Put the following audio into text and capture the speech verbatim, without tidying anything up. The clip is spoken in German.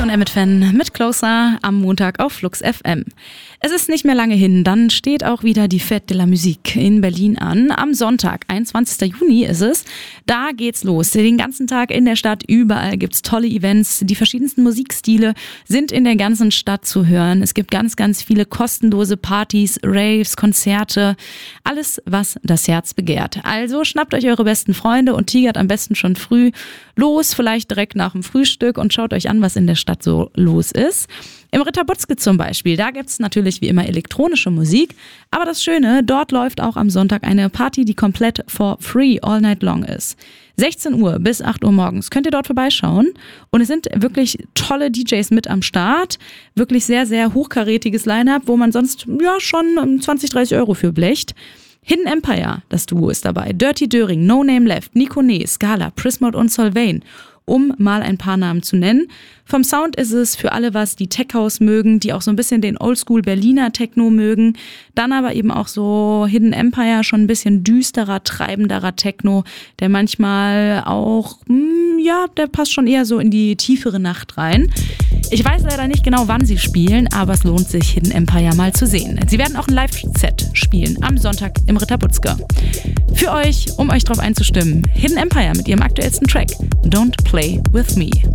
und Emmett Fan mit Closer am Montag auf Flux F M. Es ist nicht mehr lange hin, dann steht auch wieder die Fête de la Musique in Berlin an. Am Sonntag, einundzwanzigsten Juni ist es. Da geht's los. Den ganzen Tag in der Stadt, überall gibt's tolle Events. Die verschiedensten Musikstile sind in der ganzen Stadt zu hören. Es gibt ganz, ganz viele kostenlose Partys, Raves, Konzerte. Alles, was das Herz begehrt. Also schnappt euch eure besten Freunde und tigert am besten schon früh los, vielleicht direkt nach dem Frühstück und schaut euch an, was in der Stadt so los ist. Im Ritterbutzke zum Beispiel, da gibt's natürlich wie immer elektronische Musik, aber das Schöne, dort läuft auch am Sonntag eine Party, die komplett for free all night long ist. sechzehn Uhr bis acht Uhr morgens könnt ihr dort vorbeischauen und es sind wirklich tolle D Js mit am Start, wirklich sehr, sehr hochkarätiges Line-Up, wo man sonst ja schon zwanzig, dreißig Euro für blecht. Hidden Empire, das Duo ist dabei, Dirty Döring, No Name Left, Nico Nee, Scala, Prismod und Solveig, um mal ein paar Namen zu nennen. Vom Sound ist es für alle was, die Tech House mögen, die auch so ein bisschen den Oldschool Berliner Techno mögen, dann aber eben auch so Hidden Empire, schon ein bisschen düsterer, treibenderer Techno, der manchmal auch, mh, ja, der passt schon eher so in die tiefere Nacht rein. Ich weiß leider nicht genau, wann sie spielen, aber es lohnt sich, Hidden Empire mal zu sehen. Sie werden auch ein Live-Set spielen am Sonntag im Ritterbutzke. Für euch, um euch drauf einzustimmen, Hidden Empire mit ihrem aktuellsten Track Don't Play With Me.